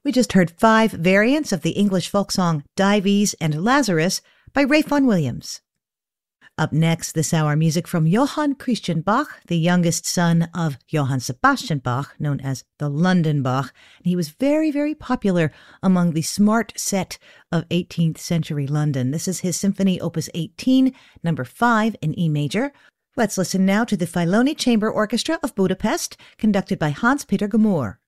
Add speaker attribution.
Speaker 1: We just heard 5 variants of the English folk song Dives and Lazarus by Ralph Vaughan Williams. Up next this hour, music from Johann Christian Bach, the youngest son of Johann Sebastian Bach, known as the London Bach. And he was very, very popular among the smart set of 18th century London. This is his Symphony Opus 18, number 5 in E major. Let's listen now to the Filoni Chamber Orchestra of Budapest, conducted by Hans-Peter Gamur.